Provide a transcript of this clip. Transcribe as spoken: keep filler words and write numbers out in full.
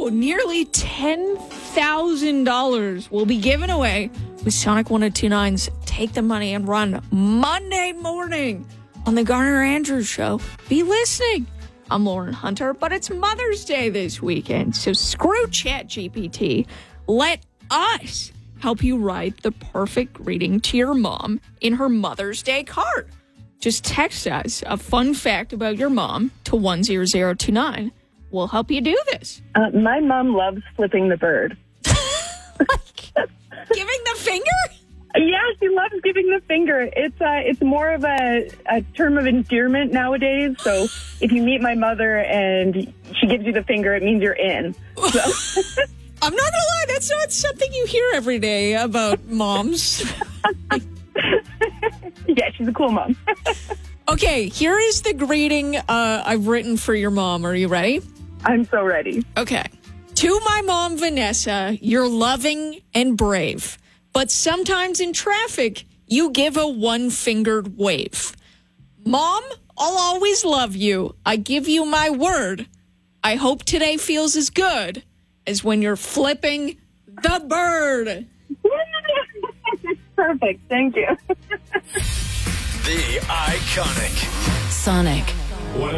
Oh, nearly ten thousand dollars will be given away with Sonic one oh two point nine's Take the Money and Run Monday morning on the Garner Andrews Show. Be listening. I'm Lauren Hunter, but it's Mother's Day this weekend, so screw ChatGPT. Let us help you write the perfect greeting to your mom in her Mother's Day card. Just text us a fun fact about your mom to one zero zero two nine. We'll help you do this. Uh, my mom loves flipping the bird. Giving the finger? Yeah, she loves giving the finger. It's uh, it's more of a, a term of endearment nowadays. So if you meet my mother and she gives you the finger, it means you're in. So. I'm not going to lie, that's not something you hear every day about moms. Yeah, she's a cool mom. Okay, here is the greeting uh, I've written for your mom. Are you ready? I'm so ready. Okay. To my mom, Vanessa, you're loving and brave. But sometimes in traffic, you give a one-fingered wave. Mom, I'll always love you. I give you my word. I hope today feels as good as when you're flipping the bird. Perfect. Thank you. The Iconic Sonic.